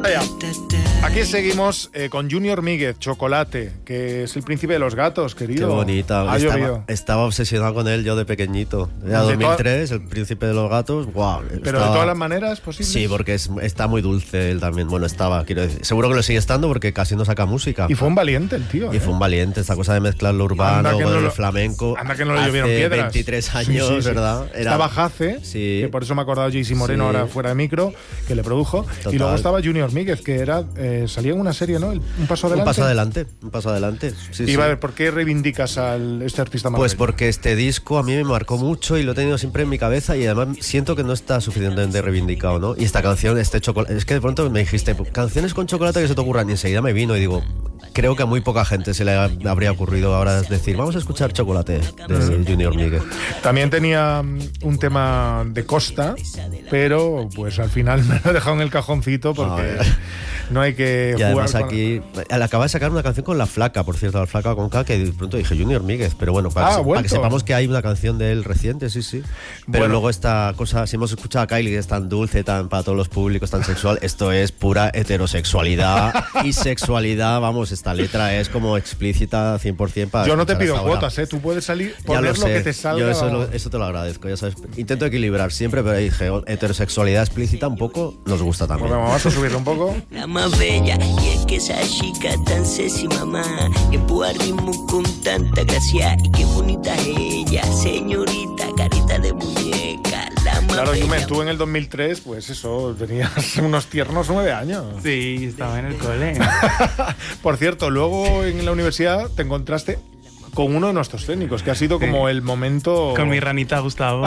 Aquí seguimos con Junior Míguez, Chocolate, que es el príncipe de los gatos, querido. Qué bonita. Estaba obsesionado con él yo de pequeñito. Era 2003, el príncipe de los gatos. Wow, pero de todas las maneras posibles. Sí, porque está muy dulce él también. Bueno, quiero decir. Seguro que lo sigue estando porque casi no saca música. Y fue un valiente el tío. Y fue un valiente, esta cosa de mezclar lo urbano con el flamenco. Anda que no le llovieron piedras. 23 años, sí. ¿Verdad? Estaba Jace, sí. Que por eso me he acordado de JC Moreno ahora fuera de micro, que le produjo. Total. Y luego estaba Junior Míguez, que era salía en una serie, ¿no? Un paso adelante. Un paso adelante. Sí, y a ver, ¿por qué reivindicas a este artista maravilloso? Pues porque este disco a mí me marcó mucho y lo he tenido siempre en mi cabeza y además siento que no está suficientemente reivindicado, ¿no? Y esta canción, chocolate, es que de pronto me dijiste, canciones con chocolate que se te ocurran, y enseguida me vino y digo, creo que a muy poca gente se le habría ocurrido ahora decir, vamos a escuchar Chocolate de Junior Míguez. También tenía un tema de Costa, pero pues al final me lo he dejado en el cajoncito porque no hay que y además jugar aquí acaba de sacar una canción con La Flaca, por cierto, La Flaca con K, que de pronto dije Junior Míguez, pero bueno, para que sepamos que hay una canción de él reciente, sí. Pero luego esta cosa, si hemos escuchado a Kylie, que es tan dulce, tan para todos los públicos, tan sexual, esto es pura heterosexualidad y sexualidad, vamos, esta letra es como explícita 100% para... Yo no te pido cuotas, tú puedes salir, poner lo que te salga. Yo eso te lo agradezco, ya sabes. Intento equilibrar siempre, pero dije, heterosexualidad explícita un poco nos gusta también. Bueno, vamos a subirlo un poco. La más bella, y es que esa chica tan sexy, mamá, empuja ritmo con tanta gracia, y qué bonita es ella, señorita, carita de muñeca. Claro, Yumen, tú en el 2003, pues eso, tenías unos tiernos 9 años. Sí, estaba en el cole. Por cierto, luego en la universidad te encontraste con uno de nuestros técnicos, que ha sido como el momento... Con mi ranita Gustavo.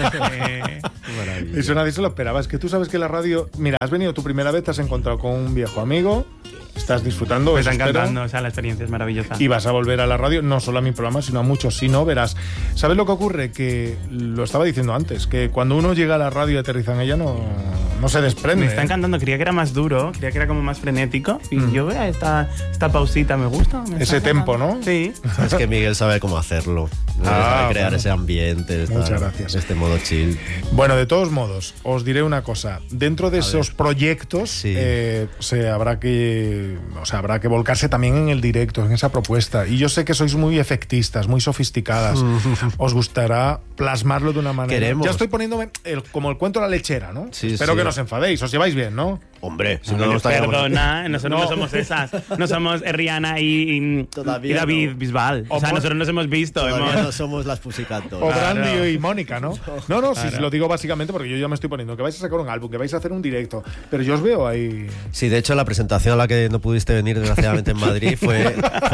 Eso nadie se lo esperaba. Es que tú sabes que la radio... Mira, has venido tu primera vez, te has encontrado con un viejo amigo, estás disfrutando. Me está encantando, o sea, la experiencia es maravillosa. Y vas a volver a la radio, no solo a mi programa, sino a muchos. Si no, verás. ¿Sabes lo que ocurre? Que lo estaba diciendo antes, que cuando uno llega a la radio y aterriza en ella, no se desprende. Me está encantando, creía que era más duro, creía que era como más frenético. Y yo veo esta pausita, me gusta. Ese tempo, ¿no? Sí. Es que Miguel sabe cómo hacerlo. Sabe crear ese ambiente. Muchas gracias. Este modo chill. Bueno, de todos modos, os diré una cosa. Dentro de esos proyectos habrá que volcarse también en el directo, en esa propuesta. Y yo sé que sois muy efectistas, muy sofisticadas. Os gustará plasmarlo de una manera. Queremos. Ya estoy poniéndome como el cuento de la lechera, ¿no? Sí, Espero que no os enfadéis. Os lleváis bien, ¿no? Hombre, si no perdona, nosotros no somos esas. No somos Rihanna y David Bisbal. O sea, nosotros nos hemos visto. No somos las Pussycat Dolls. O Brandy y Mónica, ¿no? No, sí, lo digo básicamente porque yo ya me estoy poniendo que vais a sacar un álbum, que vais a hacer un directo, pero yo os veo ahí... Sí, de hecho la presentación a la que no pudiste venir desgraciadamente en Madrid fue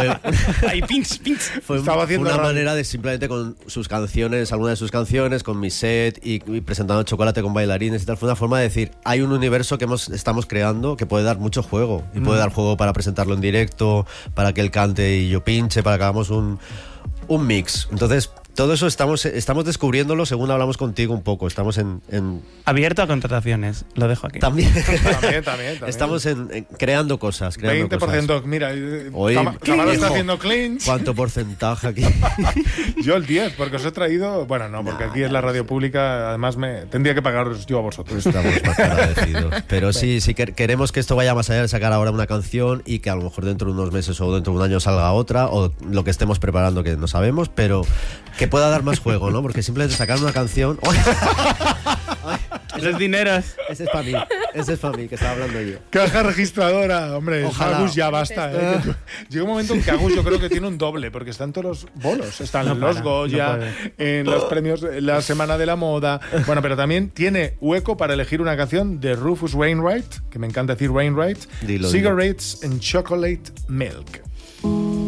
una manera de simplemente con sus canciones, algunas de sus canciones, con mi set y presentando Chocolate con bailarines y tal, fue una forma de decir, hay un universo que estamos creando que puede dar mucho juego y puede dar juego para presentarlo en directo, para que él cante y yo pinche, para que hagamos un mix. Entonces, todo eso estamos descubriéndolo según hablamos contigo un poco. Estamos en... Abierto a contrataciones, lo dejo aquí. También. También. Estamos creando cosas. 20%, mira, Tamara está haciendo clinch. ¿Cuánto porcentaje aquí? Yo el 10, porque os he traído... Bueno, no, porque aquí es la radio pública, además tendría que pagaros yo a vosotros. Estamos más agradecidos. Pero sí queremos que esto vaya más allá de sacar ahora una canción y que a lo mejor dentro de unos meses o dentro de un año salga otra, o lo que estemos preparando que no sabemos, pero... que pueda dar más juego, ¿no? Porque simplemente sacar una canción... Los dineros. Ese es para mí, que estaba hablando yo. Caja registradora, hombre. Ojalá. Agus ya basta. Llega un momento en que Agus yo creo que tiene un doble, porque están todos los bolos. Están los Goya, en los premios, la Semana de la Moda. Bueno, pero también tiene hueco para elegir una canción de Rufus Wainwright, que me encanta decir Wainwright. Dilo. Cigarettes and Chocolate Milk.